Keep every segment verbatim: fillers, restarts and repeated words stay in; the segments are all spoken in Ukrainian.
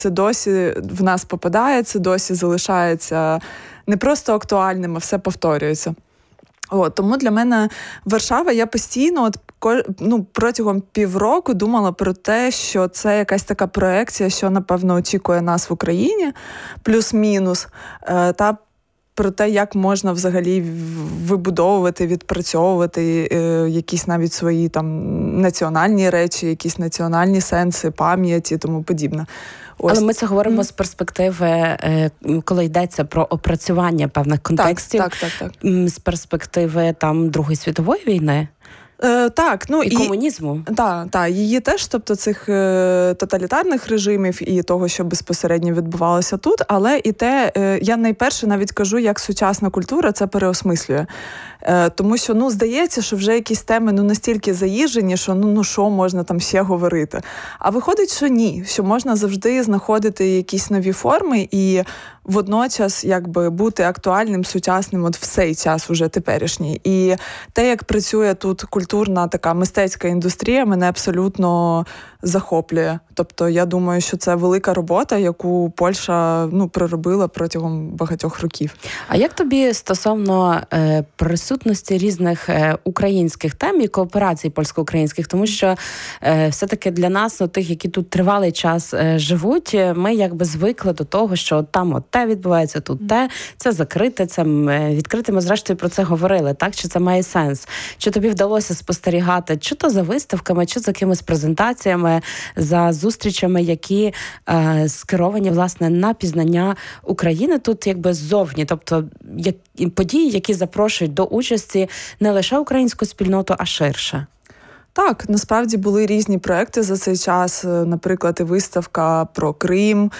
це досі в нас попадає, це досі залишається не просто актуальним, а все повторюється. От, тому для мене Варшава, я постійно от, ну, протягом півроку думала про те, що це якась така проекція, що, напевно, очікує нас в Україні, плюс-мінус, та про те, як можна взагалі вибудовувати, відпрацьовувати е, якісь навіть свої там національні речі, якісь національні сенси, пам'яті і тому подібне. Ось. Але ми це говоримо mm. з перспективи, коли йдеться про опрацювання певних контекстів, так, так, так, так. з перспективи там Другої світової війни. Е, так, ну, і, і комунізму. Так, та, її теж, тобто цих е, тоталітарних режимів і того, що безпосередньо відбувалося тут, але і те, е, я найперше навіть кажу, як сучасна культура це переосмислює. Е, тому що, ну, здається, що вже якісь теми ну, настільки заїжджені, що ну, ну що можна там ще говорити. А виходить, що ні, що можна завжди знаходити якісь нові форми і водночас якби бути актуальним, сучасним от в цей час уже теперішній. І те, як працює тут культурна така мистецька індустрія, мене абсолютно захоплює. Тобто я думаю, що це велика робота, яку Польща ну, проробила протягом багатьох років. А як тобі стосовно е, присутності різних е, українських тем і кооперацій польсько-українських? Тому що е, все-таки для нас, ну, тих, які тут тривалий час е, живуть, ми якби звикли до того, що там от те відбувається, тут те, це закрите, це відкрите. Ми зрештою про це говорили, так? Чи це має сенс? Чи тобі вдалося спостерігати, чи то за виставками, чи за якимись презентаціями, за зустрічами, які е, скеровані, власне, на пізнання України тут якби ззовні, тобто як, події, які запрошують до участі не лише українську спільноту, а ширше? Так, насправді були різні проекти за цей час, наприклад, і виставка про Крим,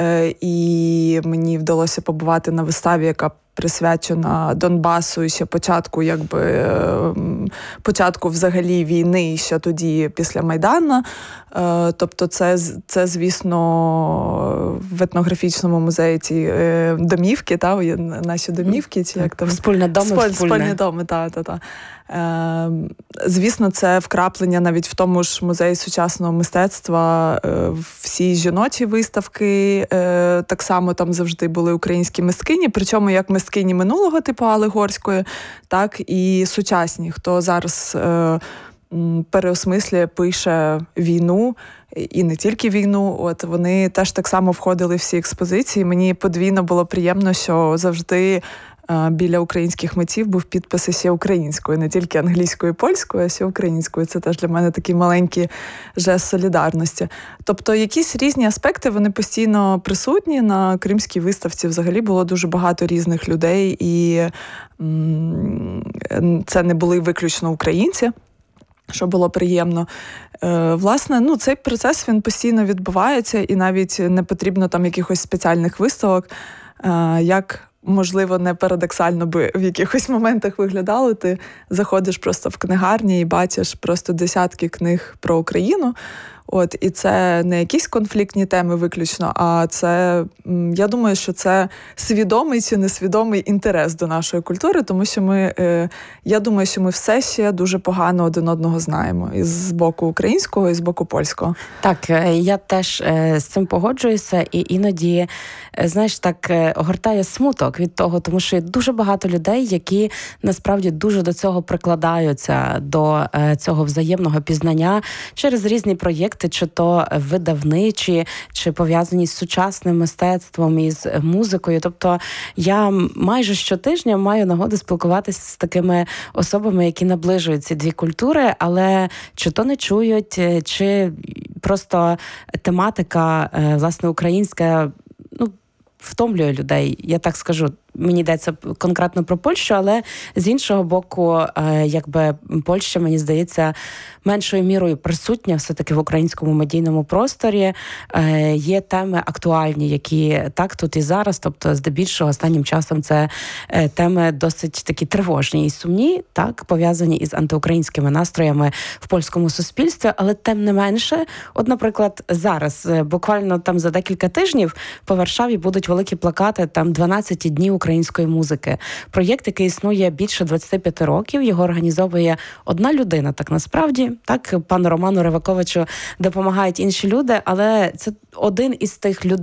і мені вдалося побувати на виставі, яка присвячена Донбасу і ще початку, якби, початку взагалі війни, ще тоді після Майдану. Тобто це, це звісно, в етнографічному музеї ці домівки, та, наші домівки, чи як там? Спільні доми. Спіль, спільні доми, так, так, так. Звісно, це вкраплення навіть в тому ж музеї сучасного мистецтва. Всі жіночі виставки, так само там завжди були українські мисткині, причому як мисткині минулого типу Алегорської, так і сучасні, хто зараз переосмислює, пише війну, і не тільки війну, от вони теж так само входили в всі експозиції. Мені подвійно було приємно, що завжди біля українських митців був підпис ще українською, не тільки англійською і польською, а ще українською. Це теж для мене такий маленький жест солідарності. Тобто якісь різні аспекти, вони постійно присутні. На Кримській виставці взагалі було дуже багато різних людей, і м- це не були виключно українці, що було приємно. Е, власне, ну, цей процес, він постійно відбувається, і навіть не потрібно там якихось спеціальних виставок, е, як можливо, не парадоксально би в якихось моментах виглядало. Ти заходиш просто в книгарні і бачиш просто десятки книг про Україну. От, і це не якісь конфліктні теми виключно, а це, я думаю, що це свідомий чи несвідомий інтерес до нашої культури, тому що ми, я думаю, що ми все ще дуже погано один одного знаємо. І з боку українського, і з боку польського. Так, я теж з цим погоджуюся, і іноді, знаєш, так огортає смуток від того, тому що є дуже багато людей, які насправді дуже до цього прикладаються, до цього взаємного пізнання через різні проєкти, чи то видавничі, чи пов'язані з сучасним мистецтвом, із музикою. Тобто я майже щотижня маю нагоду спілкуватися з такими особами, які наближують ці дві культури, але чи то не чують, чи просто тематика, власне, українська, ну, втомлює людей, я так скажу. Мені йдеться конкретно про Польщу, але з іншого боку, якби Польща, мені здається, меншою мірою присутня все-таки в українському медійному просторі. Є теми актуальні, які так тут і зараз, тобто здебільшого останнім часом це теми досить такі тривожні і сумні, так, пов'язані із антиукраїнськими настроями в польському суспільстві, але тим не менше, от, наприклад, зараз, буквально там за декілька тижнів по Варшаві будуть великі плакати, там дванадцять днів української музики. Проєкт, який існує більше двадцять п'ять років, його організовує одна людина, так насправді, так, пану Роману Риваковичу допомагають інші люди, але це один із тих людей,